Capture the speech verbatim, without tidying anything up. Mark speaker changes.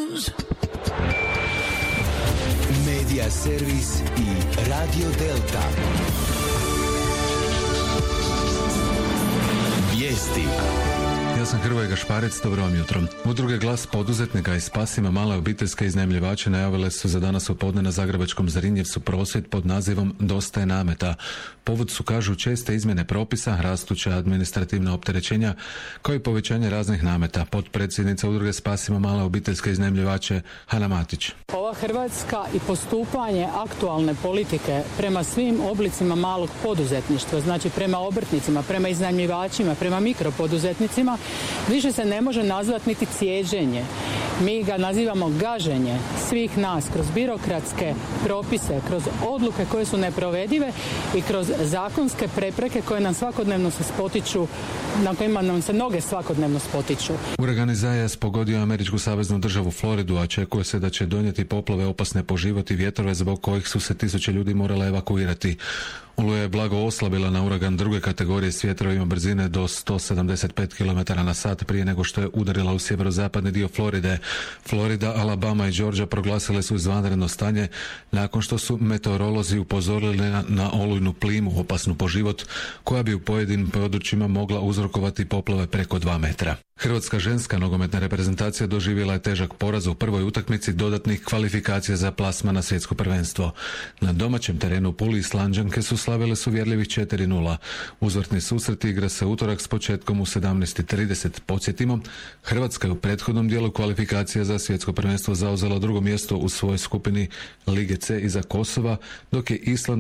Speaker 1: News. Medija servis i Radio Delta. Vijesti.
Speaker 2: Ja sam Hrvoje Gašparec, dobro vam jutro. Udruge Glas poduzetnika i Spasimo male obiteljske iznajmljivače najavile su za danas popodne na zagrebačkom Zrinjevcu prosvjed pod nazivom Dosta je nameta. Povod su, kažu, česte izmjene propisa, rastuća administrativna opterećenja, kao i povećanje raznih nameta. Potpredsjednica udruge Spasimo male obiteljske iznajmljivače Hana Matić.
Speaker 3: Ova Hrvatska i postupanje aktualne politike prema svim oblicima malog poduzetništva, znači prema obrtnicima, prema iznajmljivačima, prema mikropoduzetnicima, više se ne može nazvati niti cijeđenje. Mi ga nazivamo gaženje svih nas kroz birokratske propise, kroz odluke koje su neprovedive i kroz zakonske prepreke koje nam svakodnevno se spotiču, na kojima nam se noge svakodnevno spotiču.
Speaker 2: Uragan Izaijas pogodio američku saveznu državu Floridu, a očekuje se da će donijeti poplave opasne po život i vjetrove zbog kojih su se tisuće ljudi morale evakuirati. Oluja je blago oslabila na uragan druge kategorije s vjetrovima brzine do sto sedamdeset pet kilometara na sat prije nego što je udarila u sjeverozapadni dio Floride. Florida, Alabama i Georgia proglasile su izvanredno stanje nakon što su meteorolozi upozorili na, na olujnu plimu opasnu po život koja bi u pojedinim područjima mogla uzrokovati poplave preko dva metra. Hrvatska ženska nogometna reprezentacija doživjela je težak poraz u prvoj utakmici dodatnih kvalifikacija za plasman na svjetsko prvenstvo. Na domaćem terenu u Puli Islanđanke su slavile s uvjerljivih četiri nula. Uzvratni susret igra se utorak s početkom u sedamnaest i trideset. Podsjetimo, Hrvatska je u prethodnom dijelu kvalifikacija za svjetsko prvenstvo zauzela drugo mjesto u svojoj skupini Lige C iza Kosova, dok je Island